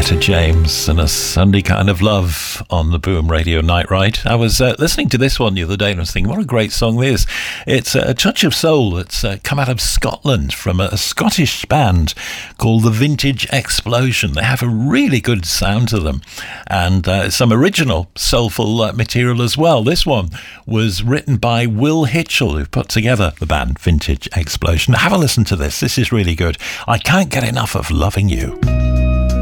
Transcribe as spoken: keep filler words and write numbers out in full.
Etta James and A Sunday Kind of Love on the Boom Radio Night Ride. I was uh, listening to this one the other day and I was thinking, what a great song this is. It's a touch of soul that's uh, come out of Scotland from a, a Scottish band called the Vintage Explosion. They have a really good sound to them and uh, some original soulful uh, material as well. This one was written by Will Hitchell, who put together the band Vintage Explosion. Have a listen to this. This is really good. I Can't Get Enough of Loving You.